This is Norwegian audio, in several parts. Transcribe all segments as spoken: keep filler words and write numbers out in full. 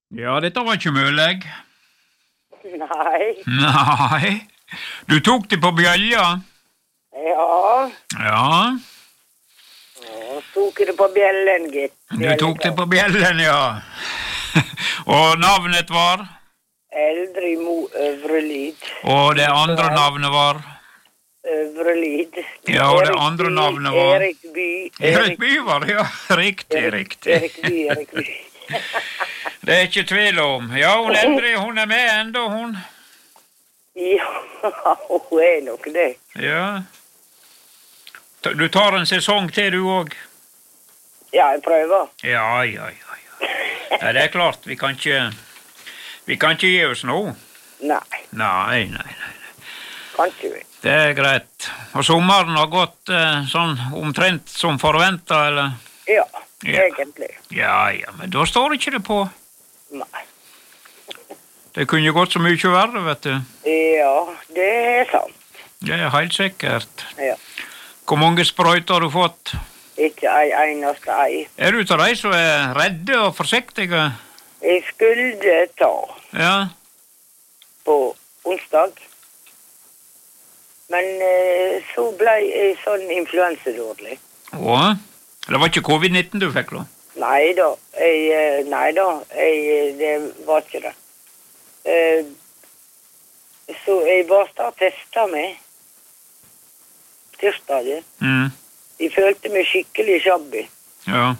Ja, dette var ikke mulig. Nei. Nei. Du tok det på bjella? Ja. Ja. Ja, tok det på bjellen, gitt. Du tok det på bjellen, ja. Og navnet var? Eldre Mo Øvre Lid. Og det andre navnet var? Øvre Lid. Ja, og det andre navnet var? Erik By. Erik By var det, ja. Riktig, riktig. Erik By, Erik By. Det er ikke tvil om. Ja, hun eldre, hun er med enda, hun. Ja, hun er nok det. Ja. Du tar en sesong til du også? Ja, jeg prøver. Ja, ja, ja. Ja, det er klart, vi kan ikke, vi kan ikke gi oss nå. Nei. Nei, nei, nei. Kan ikke vi. Det er greit. Og sommeren har gått eh, sånn omtrent som forventet, eller? Ja, Ja. egentlig. Ja, ja, men da står ikke det på. Nei. Det kunne gått så mye verre, vet du. Ja, det er sant. Det er helt sikkert. Ja. Hvor mange sprøyter har du fått? Ikke ei eneste ei. Er du til de som er redde og forsiktige? Jeg skulle ta Ja. på onsdag. Men eh, så ble jeg sånn influensedårlig. Å? Det var ikke covid nitten du fikk, da? Nei da. Jeg, eh, nei da. Jeg, det var ikke det. Eh, så jeg bare testet meg. Tirsdag. Mm. Jeg følte meg skikkelig shabby. Ja.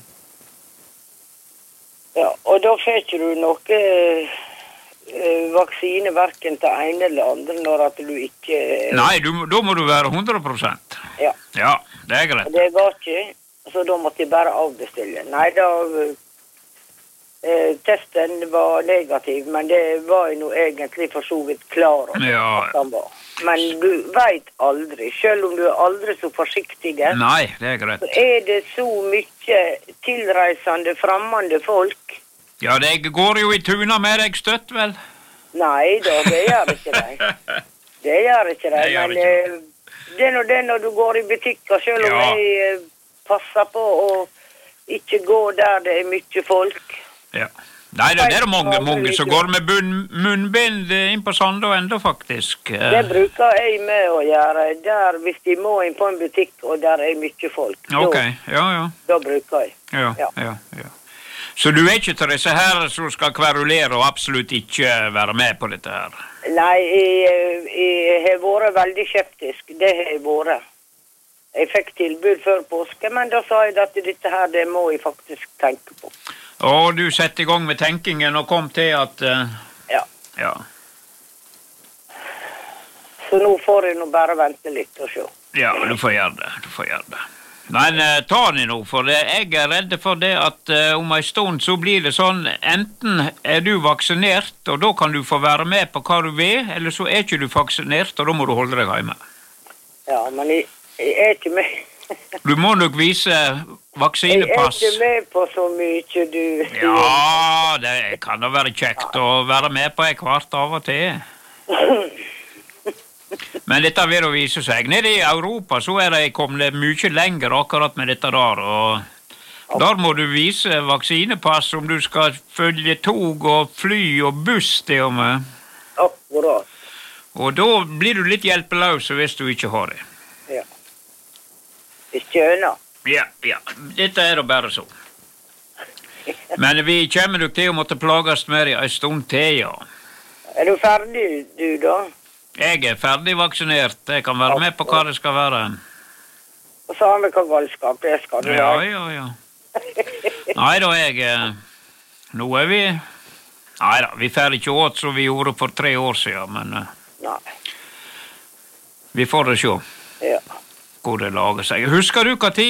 Ja, og da fikk du noe eh, vaksine hverken til ene eller andre når at du ikke... Eh, Nei, du, da må du være hundre prosent. Ja. Ja, det er greit. Og det ga ikke, så da måtte jeg bare avbestille. Nei, da... Eh, testen var negativ, men det var jeg nå egentlig for så vidt klar over Ja. at han var. Men du vet aldri, selv om du er aldri så forsiktige, Nei, det er greit. så er det så mye tilreisende, fremmede folk. Ja, det går jo i tuna med deg støtt, vel? Nei da, det gjør ikke det. Det gjør ikke det, Det gjør men ikke eh, det er nå det når du går i butikker, selv om Ja. jeg eh, passer på å ikke gå der det er mye folk. Ja. Nei, det det er det mange, mange som går med bunn, munnbind inn på Sandå enda, faktisk. Eh, Det bruker jeg med å gjøre der hvis de må inn på en butikk og der er mye folk. Ok, Da, ja, ja. da bruker jeg. Ja, Ja. ja, ja. Så du er ikke til disse her som skal kverulere og absolutt ikke være med på dette her? Nei, jeg, jeg har vært veldig skeptisk. Det har jeg vært. Jeg fikk tilbud før påske, men da sa jeg at dette her, det må jeg faktisk tenke på. Og du setter i gang med tenkingen og kom til at... eh, Ja. ja. Så nå får jeg nå bare vente litt og se. Ja, du får gjøre det, du får gjøre det. Men eh, ta det nå, for det. Jeg er redd for det at eh, om en stund så blir det sånn, enten er du vaksinert, og da kan du få være med på hva du vil, eller så er ikke du vaksinert, og da må du holde deg hjemme. Ja, men jeg, jeg er ikke med. Du må nok vise Jeg er vaksinepass. ikke med på så mye, du. Ja, det kan da være kjekt å være med på en kvart av og til. Men dette vil jo vise seg. Nede i Europa så er de kommet mye lenger akkurat med dette der, og der må du vise vaksinepass om du skal følge tog og fly og buss til og med. Akkurat. Og da blir du litt hjelpeløs hvis du ikke har det. Ja. Jeg skjønner. Ja, ja. Dette er da bare så. Men vi kommer nok til å måtte plages med det en stund til, ja. Er du ferdig, du da? Jeg er ferdig vaksinert. Jeg kan være med på hva det skal være. Og så har vi hva galskap det skal du Ja, ha. ja, ja. Nei da, jeg... eh, Nå er vi... Nei da, vi får ikke åt som vi gjorde for tre år siden, men eh, Nei. vi får det se Ja. hvor det lager seg. Husker du hva tid